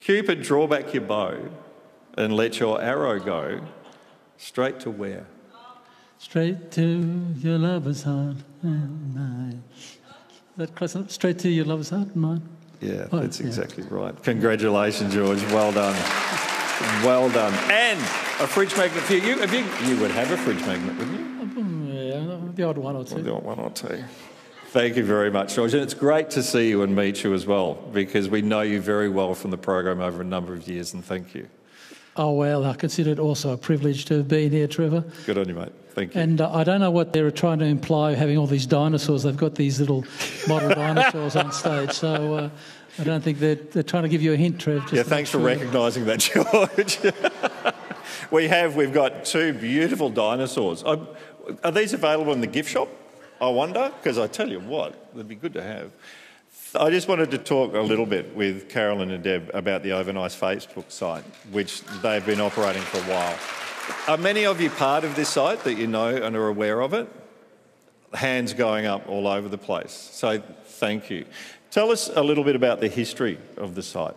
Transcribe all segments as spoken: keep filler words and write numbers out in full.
Cupid, draw back your bow and let your arrow go straight to where? Straight to your lover's heart and mine. Is that close enough? Straight to your lover's heart and mine? Yeah, Oh, that's yeah. exactly right. Congratulations, George. Well done. Well done. And a fridge magnet for you. you, have you you would have a fridge magnet, wouldn't you? Yeah, the odd one or two. Well, the odd one or two. Thank you very much, George. And it's great to see you and meet you as well, because we know you very well from the program over a number of years, and thank you. Oh, well, I consider it also a privilege to have been here, Trevor. Good on you, mate. Thank you. And uh, I don't know what they were trying to imply, having all these dinosaurs. They've got these little model dinosaurs on stage, so uh, I don't think they're, they're trying to give you a hint, Trev. Just yeah, thanks for sure. recognising that, George. we have, we've got two beautiful dinosaurs. Are, are these available in the gift shop? I wonder, because I tell you what, they'd be good to have. I just wanted to talk a little bit with Carolyn and Deb about the Overnice Facebook site, which they've been operating for a while. Are many of you part of this site that you know and are aware of it? Hands going up all over the place. So thank you. Tell us a little bit about the history of the site.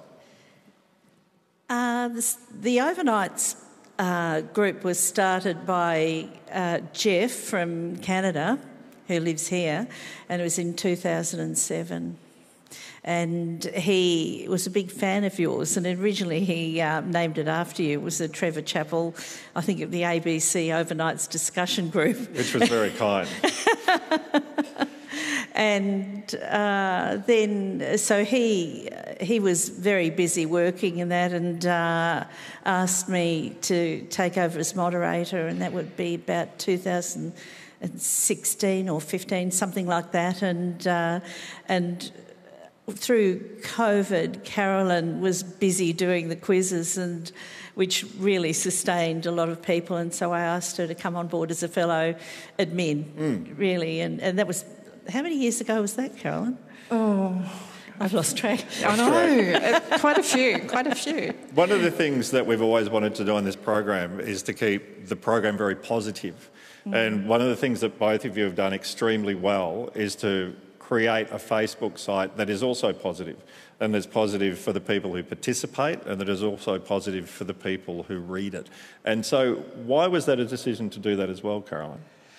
Uh, the, the Overnites uh, group was started by uh, Jeff from Canada, who lives here, and it was in two thousand seven. And he was a big fan of yours, and originally he uh, named it after you. It was the Trevor Chappell, I think, of the A B C Overnights discussion group. Which was very kind. And uh, then, so he he was very busy working in that, and uh, asked me to take over as moderator, and that would be about two thousand sixteen or fifteen, something like that. And uh, and through COVID, Carolyn was busy doing the quizzes, and which really sustained a lot of people. And so I asked her to come on board as a fellow admin, mm. really. And, and that was, how many years ago was that, Carolyn? Oh, I've lost track. I know, quite a few, quite a few. One of the things that we've always wanted to do on this program is to keep the program very positive. Mm. And one of the things that both of you have done extremely well is to create a Facebook site that is also positive, and that's positive for the people who participate, and that is also positive for the people who read it. And so why was that a decision to do that as well, Caroline?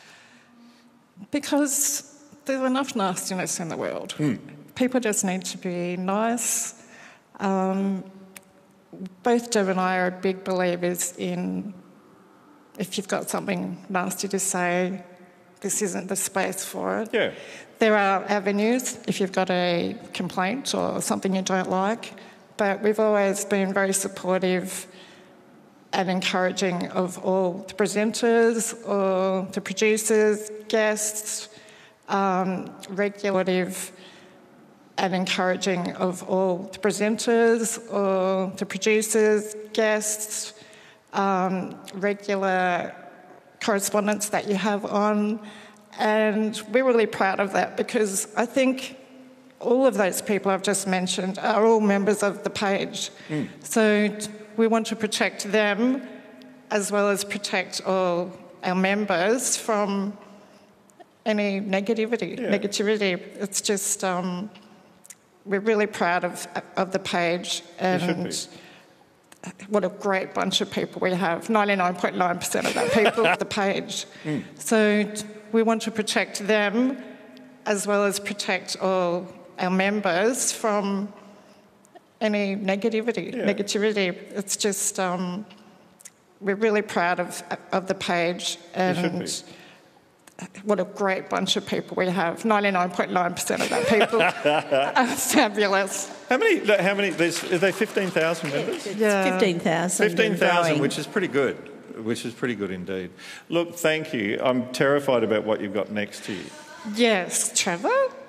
Because there's enough nastiness in the world. Mm. People just need to be nice. Um, both Deb and I are big believers in, if you've got something nasty to say, this isn't the space for it. Yeah. There are avenues if you've got a complaint or something you don't like, but we've always been very supportive and encouraging of all the presenters, or the producers, guests, um, regulative and encouraging of all the presenters, or the producers, guests, um, regular correspondence that you have on. And we're really proud of that, because I think all of those people I've just mentioned are all members of the page. Mm. So we want to protect them as well as protect all our members from any negativity. Yeah. Negativity. It's just, um, we're really proud of of the page, and what a great bunch of people we have. ninety-nine point nine percent of that people of the page. Mm. So we want to protect them as well as protect all our members from any negativity. Yeah. Negativity. It's just, um, we're really proud of of the page, and what a great bunch of people we have. ninety-nine point nine percent of that people are fabulous. How many? How many? There's, are there fifteen thousand members? Yeah, fifteen thousand. Fifteen thousand, which is pretty good. Which is pretty good indeed. Look, thank you. I'm terrified about what you've got next to you. Yes, Trevor.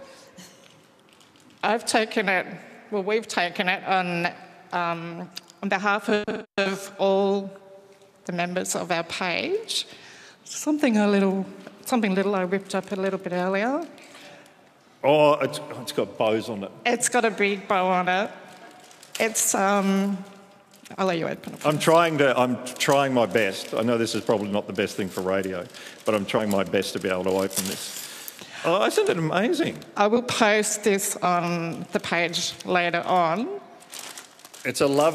I've taken it. Well, we've taken it on um, on behalf of all the members of our page. Something a little, something little I whipped up a little bit earlier. Oh, it's, it's got bows on it. It's got a big bow on it. It's um. I'll let you open it. I'm trying to. I'm trying my best. I know this is probably not the best thing for radio, but I'm trying my best to be able to open this. Oh, isn't it amazing? I will post this on the page later on. It's a lovely